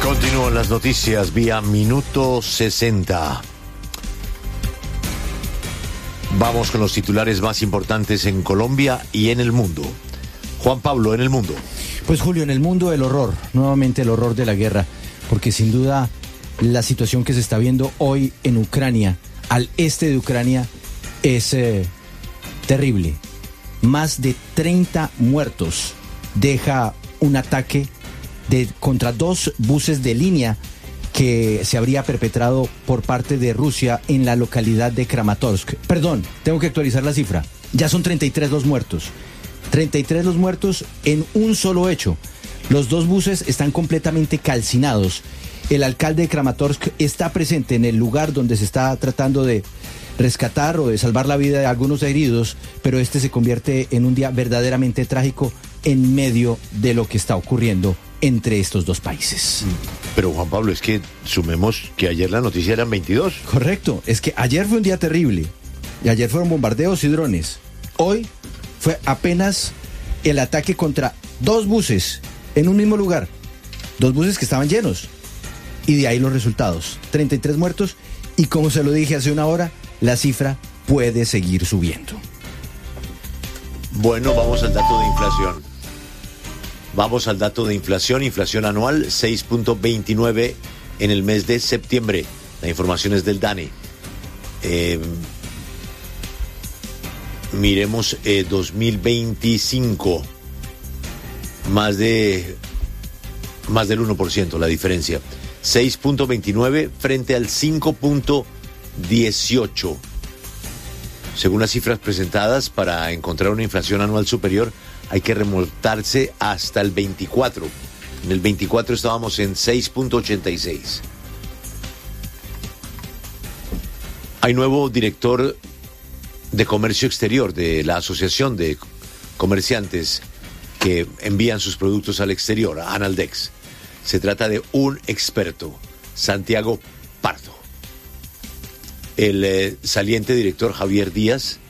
Continúan las noticias vía Minuto 60. Vamos con los titulares más importantes en Colombia y en el mundo. Juan Pablo, en el mundo. Pues Julio, en el mundo el horror, nuevamente el horror de la guerra, porque sin duda la situación que se está viendo hoy en Ucrania, al este de Ucrania, es terrible. Más de 30 muertos deja un ataque contra 2 buses de línea que se habría perpetrado por parte de Rusia en la localidad de Kramatorsk. Perdón, tengo que actualizar la cifra. Ya son 33 los muertos. 33 los muertos en un solo hecho. Los 2 buses están completamente calcinados. El alcalde de Kramatorsk está presente en el lugar donde se está tratando de rescatar o de salvar la vida de algunos heridos, pero este se convierte en un día verdaderamente trágico en medio de lo que está ocurriendo entre estos 2 países. Pero Juan Pablo, es que sumemos que ayer la noticia eran 22. Correcto, es que ayer fue un día terrible. Y ayer fueron bombardeos y drones. Hoy fue apenas el ataque contra 2 buses en un mismo lugar. 2 buses que estaban llenos. Y de ahí los resultados. 33 muertos y, como se lo dije hace una hora, la cifra puede seguir subiendo. Bueno, vamos al dato de inflación. Inflación anual 6.29 en el mes de septiembre. La información es del DANE. Miremos 2025. Más del 1% la diferencia. 6.29 frente al 5.18. Según las cifras presentadas, para encontrar una inflación anual superior hay que remontarse hasta el 24. En el 24 estábamos en 6.86. Hay nuevo director de comercio exterior de la Asociación de Comerciantes que envían sus productos al exterior, Analdex. Se trata de un experto, Santiago Pardo. El saliente director Javier Díaz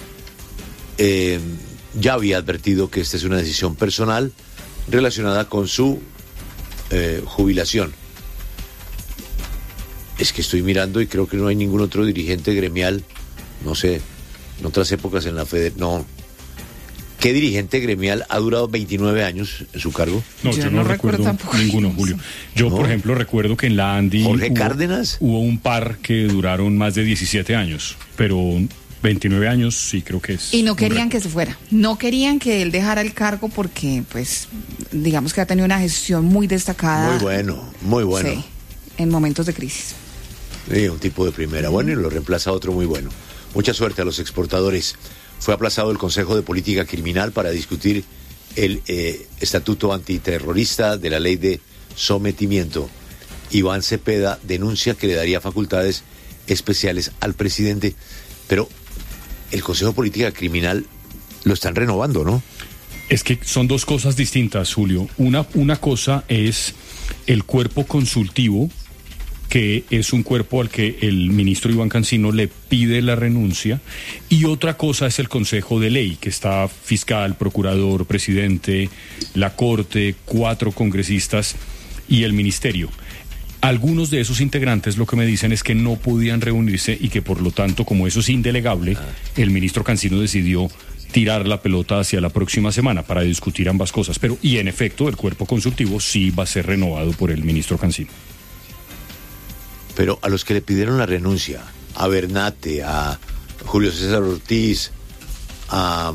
ya había advertido que esta es una decisión personal relacionada con su jubilación. Es que estoy mirando y creo que no hay ningún otro dirigente gremial, no sé, en otras épocas en la FEDER, no. ¿Qué dirigente gremial ha durado 29 años en su cargo? No, yo no recuerdo ninguno, Julio. Yo, ¿no? Por ejemplo, recuerdo que en la ANDI Cárdenas hubo un par que duraron más de 17 años, pero 29 años sí creo que es. Y no querían que se fuera, no querían que él dejara el cargo porque, pues, digamos que ha tenido una gestión muy destacada. Muy bueno. Sí, en momentos de crisis. Sí, un tipo de primera. Bueno, y lo reemplaza otro muy bueno. Mucha suerte a los exportadores. Fue aplazado el Consejo de Política Criminal para discutir el estatuto antiterrorista de la ley de sometimiento. Iván Cepeda denuncia que le daría facultades especiales al presidente, pero el Consejo de Política Criminal lo están renovando, ¿no? Es que son 2 cosas distintas, Julio. Una cosa es el cuerpo consultivo, que es un cuerpo al que el ministro Iván Cancino le pide la renuncia, y otra cosa es el Consejo de Ley, que está fiscal, procurador, presidente, la Corte, 4 congresistas y el ministerio. Algunos de esos integrantes lo que me dicen es que no podían reunirse y que por lo tanto, como eso es indelegable, el ministro Cancino decidió tirar la pelota hacia la próxima semana para discutir ambas cosas. Y en efecto, el cuerpo consultivo sí va a ser renovado por el ministro Cancino. Pero a los que le pidieron la renuncia, a Bernate, a Julio César Ortiz, a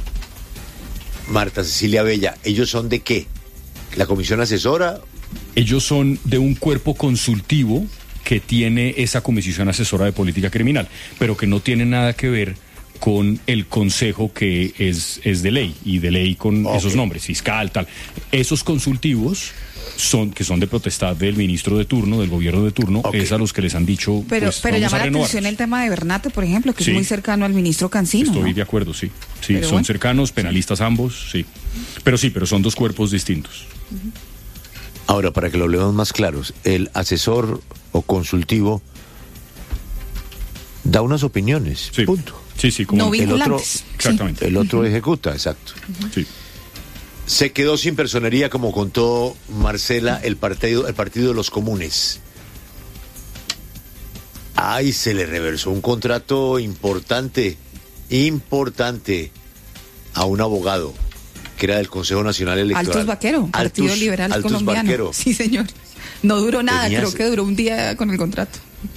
Marta Cecilia Bella, ¿ellos son de qué? ¿La comisión asesora? Ellos son de un cuerpo consultivo que tiene esa comisión asesora de política criminal, pero que no tiene nada que ver con el consejo que es de ley, y de ley con esos nombres, fiscal, tal. Esos consultivos que son de potestad del ministro de turno, del gobierno de turno, es a los que les han dicho. Pero llama la atención el tema de Bernate, por ejemplo, que es muy cercano al ministro Cancino. Estoy de acuerdo, sí. Sí, pero son cercanos, penalistas ambos, sí. Pero son 2 cuerpos distintos. Ahora, para que lo hablemos más claros, el asesor o consultivo da unas opiniones, punto. Sí, como no el otro, exactamente. El otro ejecuta, exacto. Sí. Se quedó sin personería, como contó Marcela, el partido de los comunes. Ay, se le reversó un contrato importante a un abogado que era del Consejo Nacional Electoral. Altus Vaquero, Partido Liberal Altus Colombiano. Vaquero. Sí, señor. No duró nada, creo que duró un día con el contrato.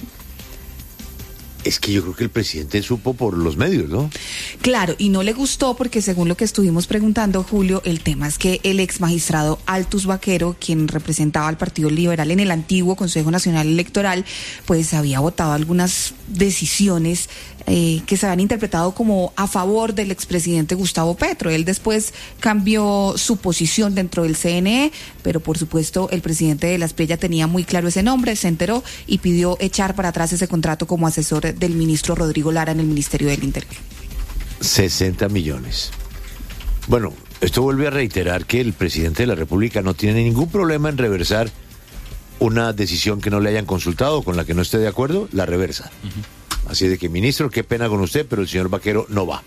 Es que yo creo que el presidente supo por los medios, ¿no? Claro, y no le gustó porque según lo que estuvimos preguntando, Julio, el tema es que el ex magistrado Altus Vaquero, quien representaba al Partido Liberal en el antiguo Consejo Nacional Electoral, pues había votado algunas decisiones que se habían interpretado como a favor del expresidente Gustavo Petro. Él después cambió su posición dentro del CNE, pero por supuesto el presidente de la SPE ya tenía muy claro ese nombre, se enteró y pidió echar para atrás ese contrato como asesor del ministro Rodrigo Lara en el Ministerio del Interior. 60 millones. Bueno, esto vuelve a reiterar que el presidente de la República no tiene ningún problema en reversar una decisión que no le hayan consultado o con la que no esté de acuerdo, la reversa. Así de que, ministro, qué pena con usted, pero el señor Vaquero no va.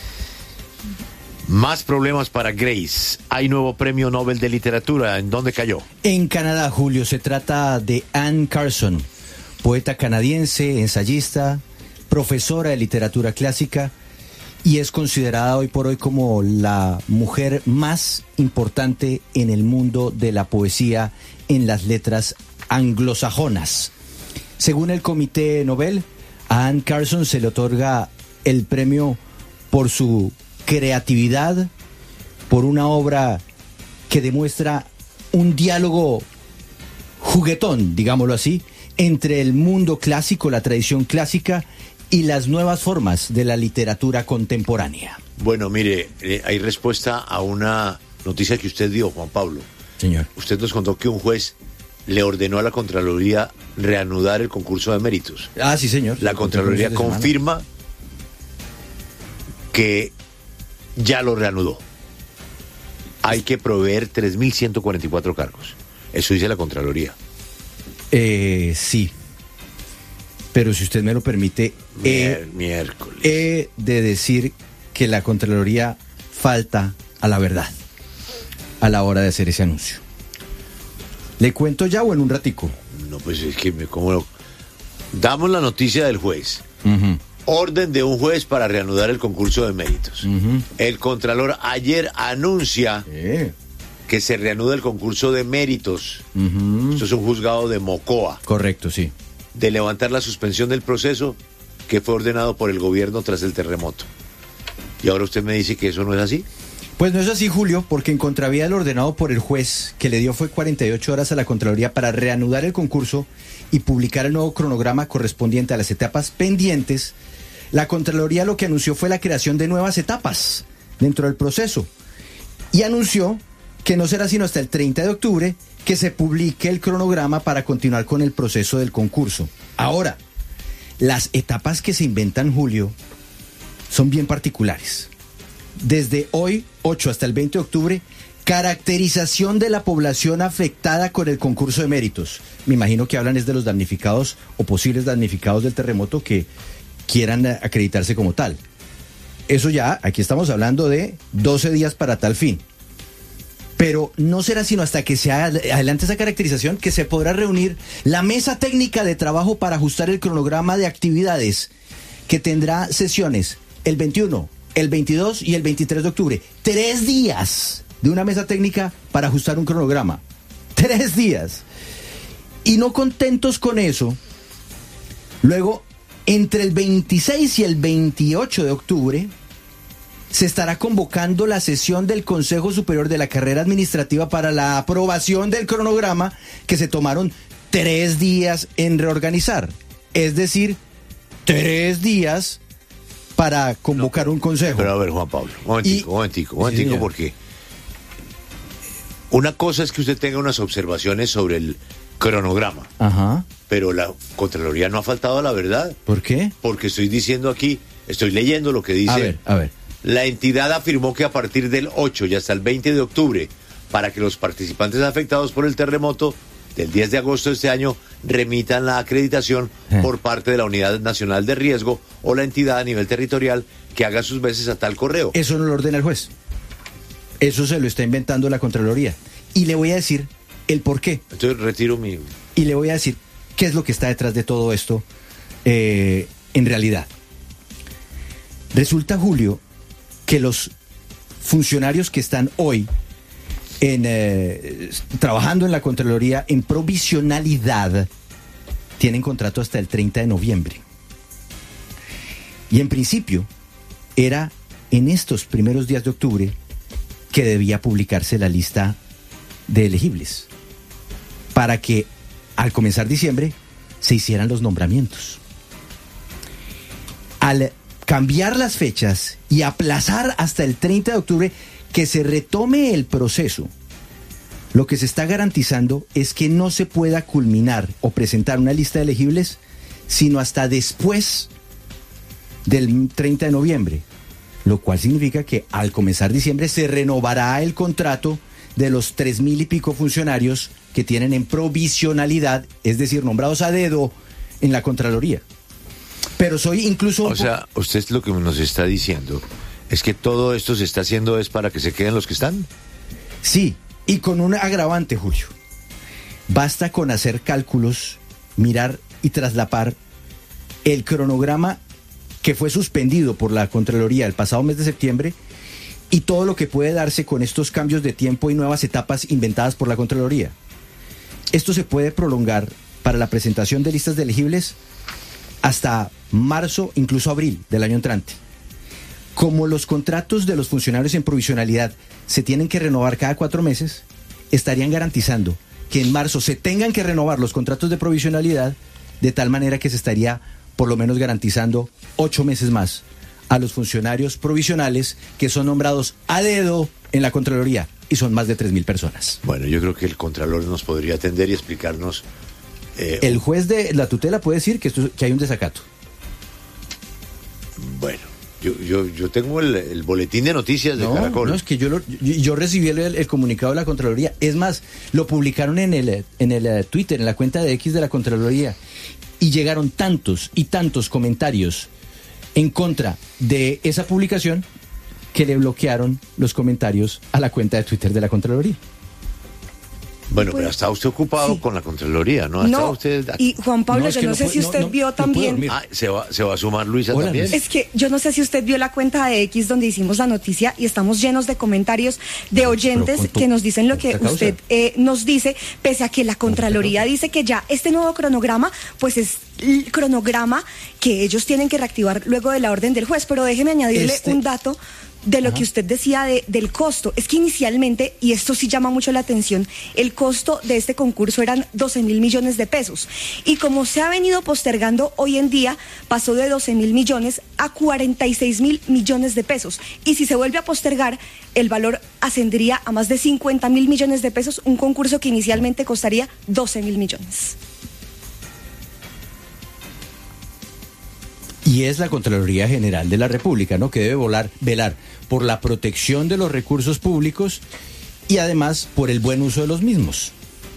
Más problemas para Grace. Hay nuevo premio Nobel de Literatura. ¿En dónde cayó? En Canadá, Julio. Se trata de Anne Carson, poeta canadiense, ensayista, profesora de literatura clásica, y es considerada hoy por hoy como la mujer más importante en el mundo de la poesía en las letras anglosajonas. Según el Comité Nobel, a Anne Carson se le otorga el premio por su creatividad, por una obra que demuestra un diálogo juguetón, digámoslo así, entre el mundo clásico, la tradición clásica, y las nuevas formas de la literatura contemporánea. Bueno, mire, hay respuesta a una noticia que usted dio, Juan Pablo. Señor. Usted nos contó que un juez le ordenó a la Contraloría reanudar el concurso de méritos. Ah, sí, señor. La Contraloría confirma que ya lo reanudó. Hay que proveer 3.144 cargos. Eso dice la Contraloría. Sí. Pero si usted me lo permite, miércoles. He de decir que la Contraloría falta a la verdad a la hora de hacer ese anuncio. ¿Le cuento ya o en un ratico? No, pues es que damos la noticia del juez. Orden de un juez para reanudar el concurso de méritos. El Contralor ayer anuncia que se reanuda el concurso de méritos. Esto es un juzgado de Mocoa. Correcto, sí. De levantar la suspensión del proceso que fue ordenado por el gobierno tras el terremoto. Y ahora usted me dice que eso no es así. Pues no es así, Julio, porque en contravía del ordenado por el juez, que le dio fue 48 horas a la Contraloría para reanudar el concurso y publicar el nuevo cronograma correspondiente a las etapas pendientes, la Contraloría lo que anunció fue la creación de nuevas etapas dentro del proceso y anunció que no será sino hasta el 30 de octubre que se publique el cronograma para continuar con el proceso del concurso. Ahora, las etapas que se inventan, Julio, son bien particulares. Desde hoy, 8 hasta el 20 de octubre, caracterización de la población afectada con el concurso de méritos. Me imagino que hablan es de los damnificados o posibles damnificados del terremoto que quieran acreditarse como tal. Eso ya, aquí estamos hablando de 12 días para tal fin. Pero no será sino hasta que se haga adelante esa caracterización que se podrá reunir la mesa técnica de trabajo para ajustar el cronograma de actividades que tendrá sesiones el 21, el 22 y el 23 de octubre. 3 días de una mesa técnica para ajustar un cronograma. 3 días. Y no contentos con eso, luego, entre el 26 y el 28 de octubre, se estará convocando la sesión del Consejo Superior de la Carrera Administrativa para la aprobación del cronograma que se tomaron 3 días en reorganizar. Es decir, 3 días para convocar un consejo. Pero a ver, Juan Pablo, un momentico, porque una cosa es que usted tenga unas observaciones sobre el cronograma. Ajá. Pero la Contraloría no ha faltado a la verdad. ¿Por qué? Porque estoy diciendo aquí, estoy leyendo lo que dice. A ver. La entidad afirmó que a partir del 8 y hasta el 20 de octubre, para que los participantes afectados por el terremoto del 10 de agosto de este año remitan la acreditación por parte de la Unidad Nacional de Riesgo o la entidad a nivel territorial que haga sus veces a tal correo. Eso no lo ordena el juez. Eso se lo está inventando la Contraloría. Y le voy a decir el por qué. Entonces retiro mi... Y le voy a decir qué es lo que está detrás de todo esto en realidad. Resulta, Julio, que los funcionarios que están hoy trabajando en la Contraloría en provisionalidad tienen contrato hasta el 30 de noviembre. Y en principio era en estos primeros días de octubre que debía publicarse la lista de elegibles para que al comenzar diciembre se hicieran los nombramientos. Al cambiar las fechas y aplazar hasta el 30 de octubre que se retome el proceso, lo que se está garantizando es que no se pueda culminar o presentar una lista de elegibles sino hasta después del 30 de noviembre, lo cual significa que al comenzar diciembre se renovará el contrato de los 3,000 y pico funcionarios que tienen en provisionalidad, es decir, nombrados a dedo en la Contraloría. Pero soy incluso... O sea, usted lo que nos está diciendo es que todo esto se está haciendo es para que se queden los que están. Sí, y con un agravante, Julio. Basta con hacer cálculos, mirar y traslapar el cronograma que fue suspendido por la Contraloría el pasado mes de septiembre y todo lo que puede darse con estos cambios de tiempo y nuevas etapas inventadas por la Contraloría. Esto se puede prolongar para la presentación de listas de elegibles hasta marzo, incluso abril del año entrante. Como los contratos de los funcionarios en provisionalidad se tienen que renovar cada 4 meses, estarían garantizando que en marzo se tengan que renovar los contratos de provisionalidad de tal manera que se estaría por lo menos garantizando 8 meses más a los funcionarios provisionales que son nombrados a dedo en la Contraloría y son más de 3,000 personas. Bueno, yo creo que el Contralor nos podría atender y explicarnos... el juez de la tutela puede decir que hay un desacato. Bueno, yo tengo el boletín de noticias de Caracol. No, es que yo recibí el comunicado de la Contraloría. Es más, lo publicaron en el Twitter, en la cuenta de X de la Contraloría. Y llegaron tantos y tantos comentarios en contra de esa publicación que le bloquearon los comentarios a la cuenta de Twitter de la Contraloría. Bueno, pero está usted ocupado con la Contraloría, ¿no? No, usted... y Juan Pablo, yo no sé si usted vio también... ¿Se va a sumar Luisa también? Es que yo no sé si usted vio la cuenta de X donde hicimos la noticia y estamos llenos de comentarios de oyentes que nos dicen lo que usted nos dice, pese a que la Contraloría dice que ya este nuevo cronograma, pues es el cronograma que ellos tienen que reactivar luego de la orden del juez. Pero déjeme añadirle un dato de lo que usted decía del costo. Es que inicialmente, y esto sí llama mucho la atención, el costo de este concurso eran 12,000 millones de pesos. Y como se ha venido postergando, hoy en día pasó de 12,000 millones a 46,000 millones de pesos. Y si se vuelve a postergar, el valor ascendería a más de 50,000 millones de pesos, un concurso que inicialmente costaría 12,000 millones. Y es la Contraloría General de la República, ¿no?, que debe velar por la protección de los recursos públicos y además por el buen uso de los mismos.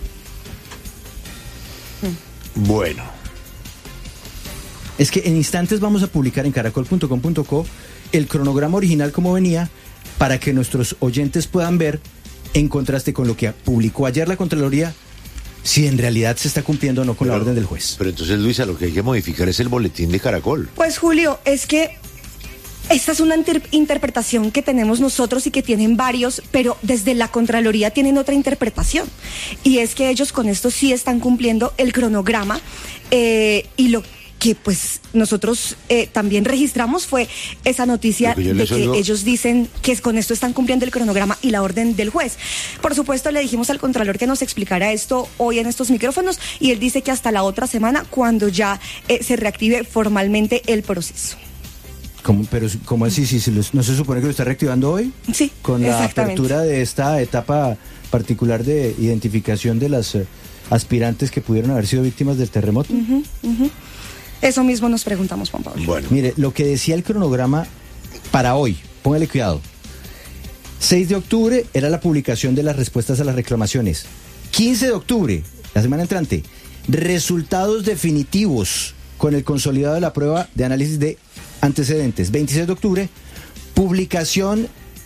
Bueno. Es que en instantes vamos a publicar en caracol.com.co el cronograma original como venía para que nuestros oyentes puedan ver, en contraste con lo que publicó ayer la Contraloría, si en realidad se está cumpliendo o no con la orden del juez. Pero entonces, Luisa, lo que hay que modificar es el boletín de Caracol. Pues, Julio, es que esta es una interpretación que tenemos nosotros y que tienen varios, pero desde la Contraloría tienen otra interpretación. Y es que ellos con esto sí están cumpliendo el cronograma y lo que pues nosotros también registramos fue esa noticia de que ellos dicen que con esto están cumpliendo el cronograma y la orden del juez. Por supuesto, le dijimos al Contralor que nos explicara esto hoy en estos micrófonos y él dice que hasta la otra semana, cuando ya se reactive formalmente el proceso. Pero ¿cómo así? ¿No se supone que lo está reactivando hoy? Sí, con la apertura de esta etapa particular de identificación de las aspirantes que pudieron haber sido víctimas del terremoto. Eso mismo nos preguntamos, Juan Pablo. Bueno, mire, lo que decía el cronograma para hoy, póngale cuidado. 6 de octubre era la publicación de las respuestas a las reclamaciones. 15 de octubre, la semana entrante, resultados definitivos con el consolidado de la prueba de análisis de antecedentes. 26 de octubre, publicación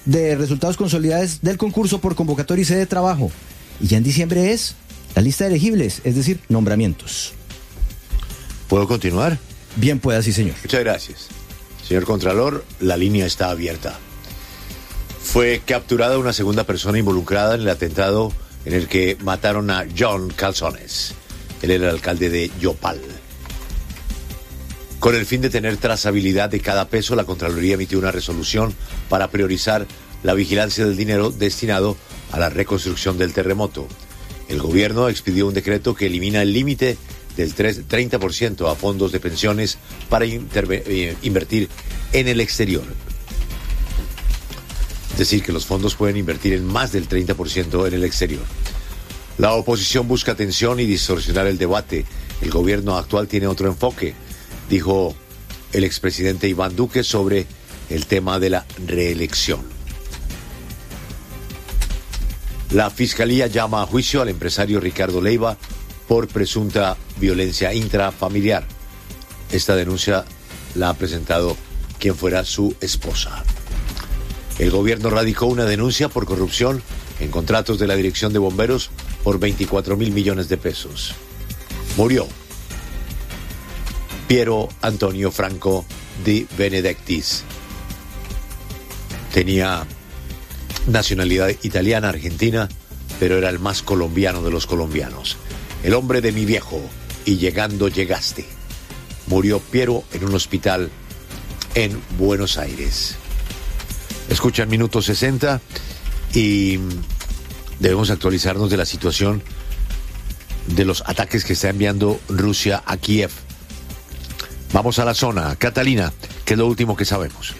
de resultados consolidados del concurso por convocatoria y sede de trabajo. Y ya en diciembre es la lista de elegibles, es decir, nombramientos. ¿Puedo continuar? Bien pueda, sí, señor. Muchas gracias. Señor Contralor, la línea está abierta. Fue capturada una segunda persona involucrada en el atentado en el que mataron a John Calzones. Él era el alcalde de Yopal. Con el fin de tener trazabilidad de cada peso, la Contraloría emitió una resolución para priorizar la vigilancia del dinero destinado a la reconstrucción del terremoto. El gobierno expidió un decreto que elimina el límite del 30% a fondos de pensiones para invertir en el exterior. Es decir, que los fondos pueden invertir en más del 30% en el exterior. La oposición busca tensión y distorsionar el debate. El gobierno actual tiene otro enfoque, dijo el expresidente Iván Duque sobre el tema de la reelección. La Fiscalía llama a juicio al empresario Ricardo Leiva por presunta violencia intrafamiliar. Esta denuncia la ha presentado quien fuera su esposa. El gobierno radicó una denuncia por corrupción en contratos de la Dirección de Bomberos por 24.000 millones de pesos. Murió Piero Antonio Franco Di Benedictis. Tenía nacionalidad italiana, argentina, pero era el más colombiano de los colombianos. El hombre de mi viejo, y llegando llegaste. Murió Piero en un hospital en Buenos Aires. Escuchan Minuto 60 y debemos actualizarnos de la situación de los ataques que está enviando Rusia a Kiev. Vamos a la zona. Catalina, ¿qué es lo último que sabemos?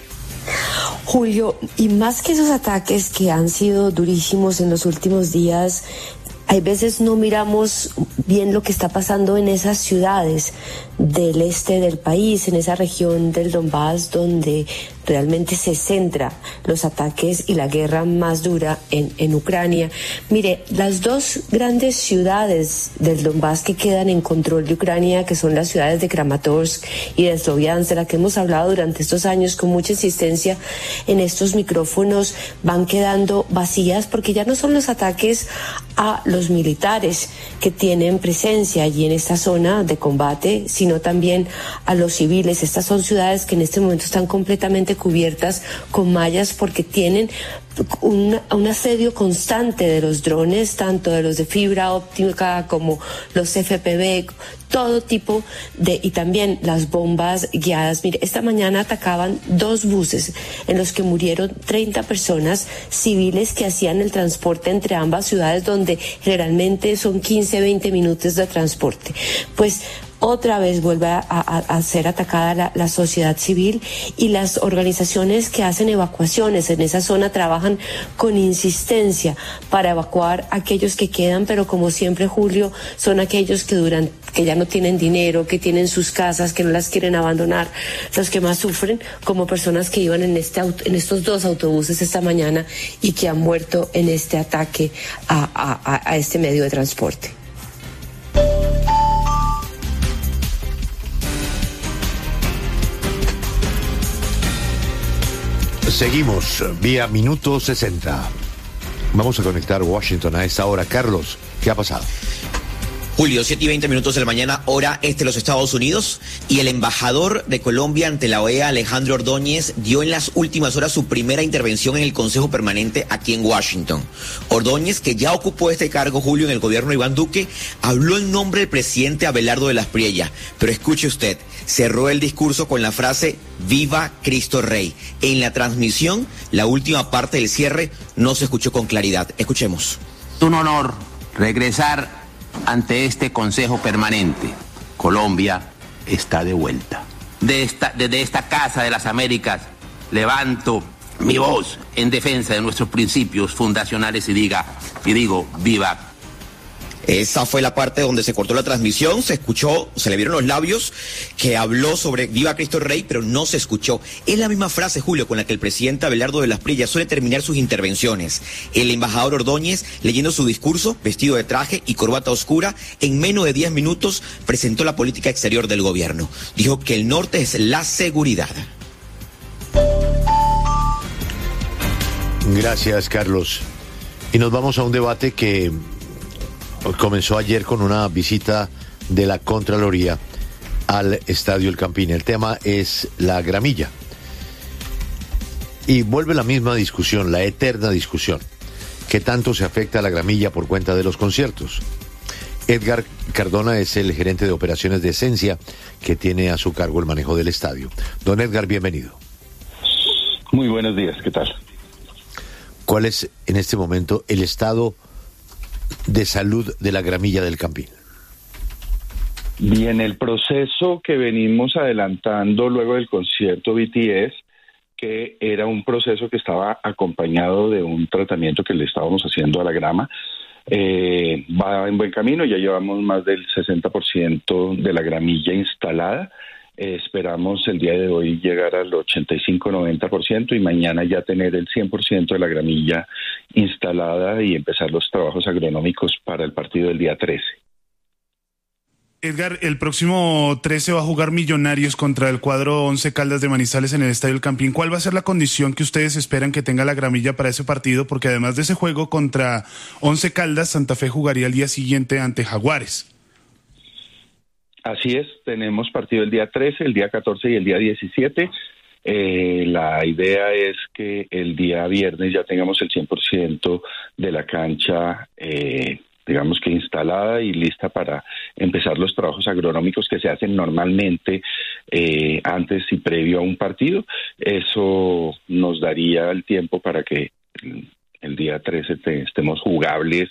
Julio, y más que esos ataques que han sido durísimos en los últimos días, hay veces no miramos bien lo que está pasando en esas ciudades del este del país, en esa región del Donbass donde realmente se centra los ataques y la guerra más dura en Ucrania. Mire, las dos grandes ciudades del Donbass que quedan en control de Ucrania, que son las ciudades de Kramatorsk y de Sloviansk, de las que hemos hablado durante estos años con mucha insistencia en estos micrófonos, van quedando vacías porque ya no son los ataques a los militares que tienen presencia allí en esta zona de combate, sino también a los civiles. Estas son ciudades que en este momento están completamente cubiertas con mallas porque tienen un asedio constante de los drones, tanto de los de fibra óptica como los FPV, todo tipo de, y también las bombas guiadas. Mire, esta mañana atacaban 2 buses en los que murieron 30 personas civiles que hacían el transporte entre ambas ciudades, donde generalmente son 15-20 minutos de transporte. Pues otra vez vuelve a ser atacada la sociedad civil, y las organizaciones que hacen evacuaciones en esa zona trabajan con insistencia para evacuar a aquellos que quedan, pero como siempre, Julio, son aquellos que ya no tienen dinero, que tienen sus casas, que no las quieren abandonar, los que más sufren, como personas que iban en estos 2 autobuses esta mañana y que han muerto en este ataque a este medio de transporte. Seguimos vía Minuto 60. Vamos a conectar Washington a esta hora. Carlos, ¿qué ha pasado? Julio, 7:20 de la mañana, hora este de los Estados Unidos, y el embajador de Colombia ante la OEA, Alejandro Ordóñez, dio en las últimas horas su primera intervención en el Consejo Permanente aquí en Washington. Ordóñez, que ya ocupó este cargo, Julio, en el gobierno de Iván Duque, habló en nombre del presidente Abelardo de las Priella, pero escuche usted, cerró el discurso con la frase "Viva Cristo Rey". En la transmisión, la última parte del cierre no se escuchó con claridad. Escuchemos. Es un honor regresar ante este Consejo Permanente. Colombia está de vuelta. Desde esta Casa de las Américas levanto mi voz en defensa de nuestros principios fundacionales y digo, viva. Esa fue la parte donde se cortó la transmisión, se escuchó, se le vieron los labios, que habló sobre "Viva Cristo Rey", pero no se escuchó. Es la misma frase, Julio, con la que el presidente Abelardo de las Priella suele terminar sus intervenciones. El embajador Ordóñez, leyendo su discurso, vestido de traje y corbata oscura, en menos de 10 minutos presentó la política exterior del gobierno. Dijo que el norte es la seguridad. Gracias, Carlos. Y nos vamos a un debate que comenzó ayer con una visita de la Contraloría al Estadio El Campín. El tema es la gramilla. Y vuelve la misma discusión, la eterna discusión. ¿Qué tanto se afecta a la gramilla por cuenta de los conciertos? Edgar Cardona es el gerente de operaciones de Esencia, que tiene a su cargo el manejo del estadio. Don Edgar, bienvenido. Muy buenos días, ¿qué tal? ¿Cuál es en este momento el estado de salud de la gramilla del Campín? Bien, el proceso que venimos adelantando luego del concierto BTS, que era un proceso que estaba acompañado de un tratamiento que le estábamos haciendo a la grama, va en buen camino. Ya llevamos más del 60% de la gramilla instalada. Esperamos el día de hoy llegar al 85-90% y mañana ya tener el 100% de la gramilla instalada y empezar los trabajos agronómicos para el partido del día 13. Edgar, el próximo 13 va a jugar Millonarios contra el cuadro 11 Caldas de Manizales en el Estadio El Campín. ¿Cuál va a ser la condición que ustedes esperan que tenga la gramilla para ese partido? Porque además de ese juego contra 11 Caldas, Santa Fe jugaría el día siguiente ante Jaguares. Así es, tenemos partido el día 13, el día 14 y el día 17. La idea es que el día viernes ya tengamos el 100% de la cancha digamos que instalada y lista para empezar los trabajos agronómicos que se hacen normalmente antes y previo a un partido. Eso nos daría el tiempo para que el día 13 estemos jugables.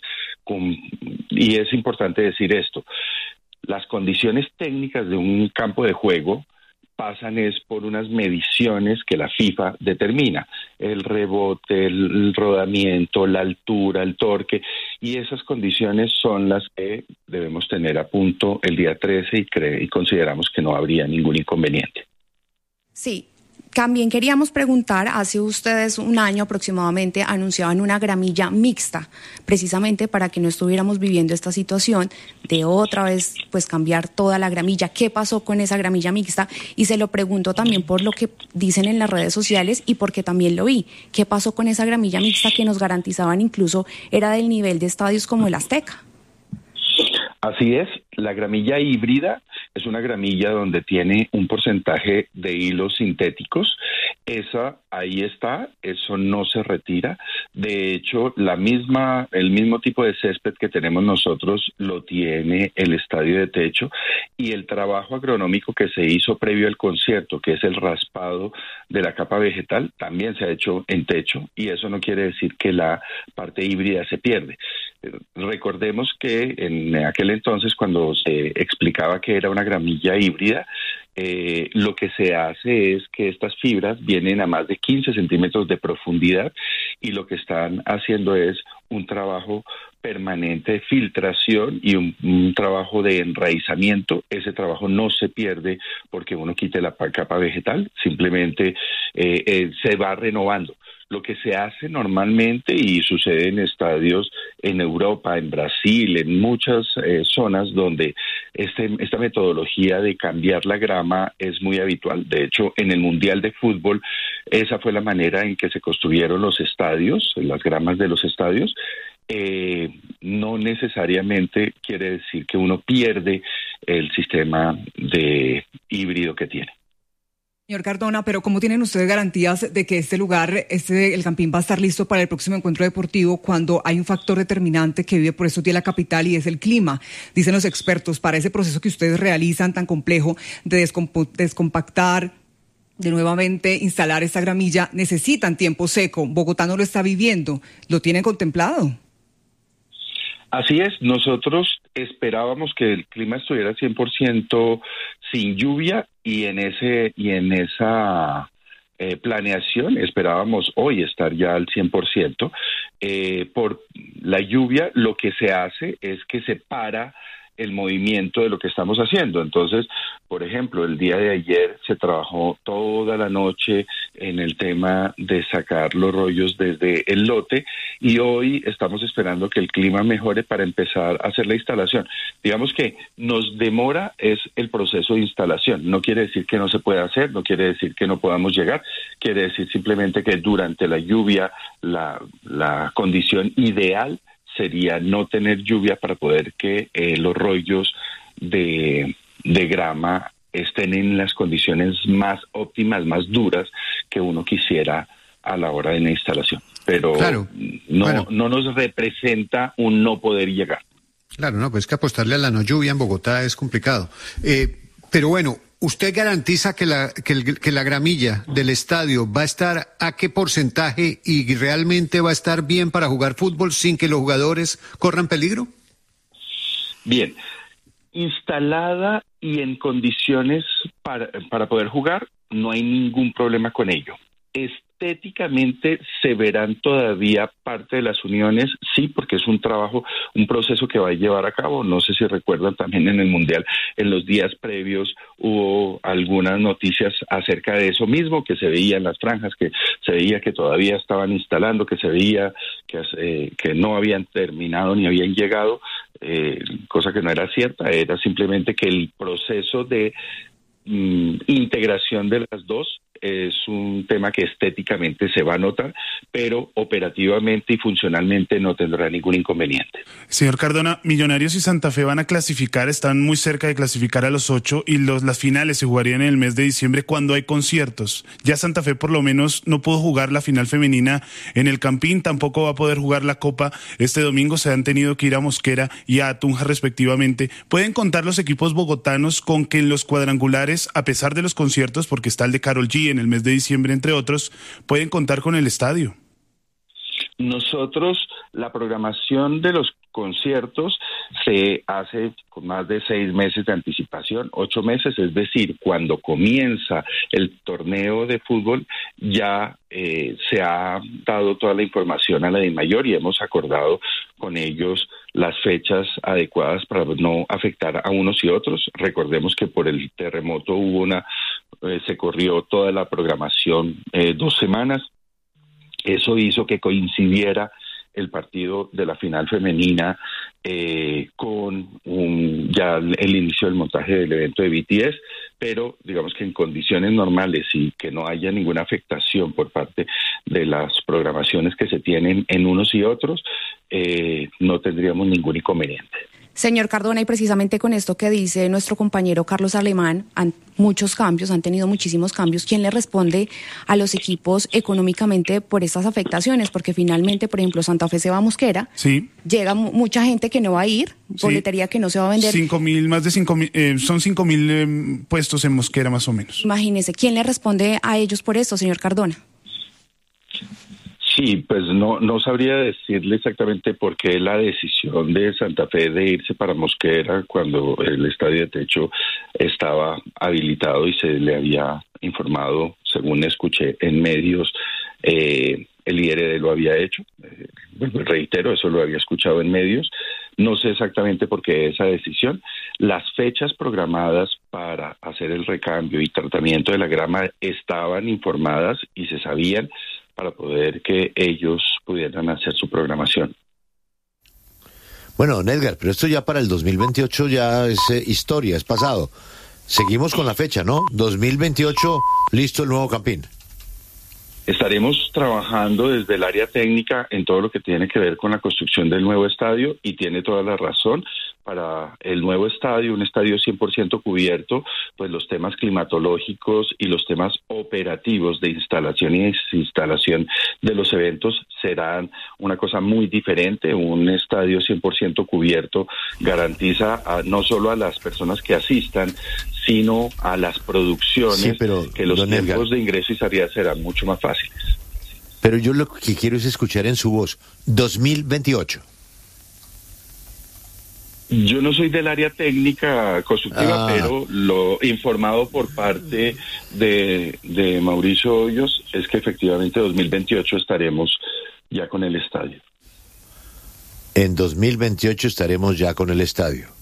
Y es importante decir esto, las condiciones técnicas de un campo de juego pasan es por unas mediciones que la FIFA determina, el rebote, el rodamiento, la altura, el torque, y esas condiciones son las que debemos tener a punto el día 13 y consideramos que no habría ningún inconveniente. Sí. También queríamos preguntar, hace ustedes un año aproximadamente anunciaban una gramilla mixta, precisamente para que no estuviéramos viviendo esta situación de otra vez pues cambiar toda la gramilla. ¿Qué pasó con esa gramilla mixta? Y se lo pregunto también por lo que dicen en las redes sociales y porque también lo vi. ¿Qué pasó con esa gramilla mixta que nos garantizaban incluso era del nivel de estadios como el Azteca? Así es, la gramilla híbrida es una gramilla donde tiene un porcentaje de hilos sintéticos. Esa ahí está, eso no se retira. De hecho, el mismo tipo de césped que tenemos nosotros lo tiene el estadio de techo, y el trabajo agronómico que se hizo previo al concierto, que es el raspado de la capa vegetal, también se ha hecho en techo, y eso no quiere decir que la parte híbrida se pierde. Recordemos que en aquel entonces, cuando se explicaba que era una gramilla híbrida, lo que se hace es que estas fibras vienen a más de 15 centímetros de profundidad y lo que están haciendo es un trabajo permanente de filtración y un trabajo de enraizamiento. Ese trabajo no se pierde porque uno quite la capa vegetal, simplemente se va renovando. Lo que se hace normalmente y sucede en estadios en Europa, en Brasil, en muchas zonas donde esta metodología de cambiar la grama es muy habitual. De hecho, en el Mundial de Fútbol, esa fue la manera en que se construyeron los estadios, las gramas de los estadios. No necesariamente quiere decir que uno pierde el sistema de híbrido que tiene. Señor Cardona, pero ¿cómo tienen ustedes garantías de que este lugar, el Campín, va a estar listo para el próximo encuentro deportivo cuando hay un factor determinante que vive por estos días la capital y es el clima? Dicen los expertos, para ese proceso que ustedes realizan tan complejo de descompactar, de nuevamente instalar esta gramilla, necesitan tiempo seco. Bogotá no lo está viviendo. ¿Lo tienen contemplado? Así es, nosotros esperábamos que el clima estuviera 100% sin lluvia y en esa planeación esperábamos hoy estar ya al 100%. Por la lluvia lo que se hace es que se para el movimiento de lo que estamos haciendo. Entonces, por ejemplo, el día de ayer se trabajó toda la noche en el tema de sacar los rollos desde el lote y hoy estamos esperando que el clima mejore para empezar a hacer la instalación. Digamos que nos demora es el proceso de instalación. No quiere decir que no se pueda hacer, no quiere decir que no podamos llegar, quiere decir simplemente que durante la lluvia la condición ideal sería no tener lluvia para poder que los rollos de grama estén en las condiciones más óptimas, más duras que uno quisiera a la hora de la instalación. Pero claro, no nos representa un no poder llegar. Claro, no, pues que apostarle a la no lluvia en Bogotá es complicado. Pero bueno, ¿usted garantiza que la gramilla del estadio va a estar a qué porcentaje y realmente va a estar bien para jugar fútbol sin que los jugadores corran peligro? Bien, instalada y en condiciones para poder jugar, no hay ningún problema con ello. Estéticamente se verán todavía parte de las uniones, sí, porque es un proceso que va a llevar a cabo. No sé si recuerdan también en el Mundial, en los días previos hubo algunas noticias acerca de eso mismo, que se veía en las franjas, que se veía que todavía estaban instalando, que se veía que no habían terminado ni habían llegado, cosa que no era cierta, era simplemente que el proceso de integración de las dos es un tema que estéticamente se va a notar, pero operativamente y funcionalmente no tendrá ningún inconveniente. Señor Cardona, Millonarios y Santa Fe van a clasificar, están muy cerca de clasificar a los 8 y las finales se jugarían en el mes de diciembre cuando hay conciertos. Ya Santa Fe por lo menos no pudo jugar la final femenina en el Campín, tampoco va a poder jugar la Copa este domingo, se han tenido que ir a Mosquera y a Tunja respectivamente. ¿Pueden contar los equipos bogotanos con que en los cuadrangulares, a pesar de los conciertos, porque está el de Karol G en el mes de diciembre, entre otros, pueden contar con el estadio? Nosotros, la programación de los conciertos se hace con más de 6 meses de anticipación, 8 meses, es decir, cuando comienza el torneo de fútbol ya se ha dado toda la información a la DIMAYOR y hemos acordado con ellos las fechas adecuadas para no afectar a unos y otros. Recordemos que por el terremoto se corrió toda la programación 2 semanas. Eso hizo que coincidiera el partido de la final femenina con ya el inicio del montaje del evento de BTS, pero digamos que en condiciones normales y que no haya ninguna afectación por parte de las programaciones que se tienen en unos y otros, no tendríamos ningún inconveniente. Señor Cardona, y precisamente con esto que dice nuestro compañero Carlos Alemán, han tenido muchísimos cambios. ¿Quién le responde a los equipos económicamente por estas afectaciones? Porque finalmente, por ejemplo, Santa Fe se va a Mosquera, sí, llega mucha gente que no va a ir, boletería sí, que no se va a vender. 5.000, más de 5.000, son 5.000 puestos en Mosquera más o menos. Imagínese, ¿quién le responde a ellos por esto, señor Cardona? Sí, pues no sabría decirle exactamente por qué la decisión de Santa Fe de irse para Mosquera cuando el estadio de techo estaba habilitado y se le había informado, según escuché en medios, el IRD lo había hecho. Reitero, eso lo había escuchado en medios. No sé exactamente por qué esa decisión. Las fechas programadas para hacer el recambio y tratamiento de la grama estaban informadas y se sabían para poder que ellos pudieran hacer su programación. Bueno, don Edgar, pero esto ya para el 2028 ya es historia, es pasado. Seguimos con la fecha, ¿no? 2028, listo el nuevo Campín. Estaremos trabajando desde el área técnica en todo lo que tiene que ver con la construcción del nuevo estadio y tiene toda la razón. Para el nuevo estadio, un estadio 100% cubierto, pues los temas climatológicos y los temas operativos de instalación y desinstalación de los eventos serán una cosa muy diferente. Un estadio 100% cubierto garantiza no solo a las personas que asistan, sino a las producciones, sí, pero, que los tiempos de ingreso y salida serán mucho más fáciles. Pero yo lo que quiero es escuchar en su voz, 2028. Yo no soy del área técnica constructiva, pero lo informado por parte de Mauricio Hoyos es que efectivamente 2028 estaremos ya con el estadio. En 2028 estaremos ya con el estadio.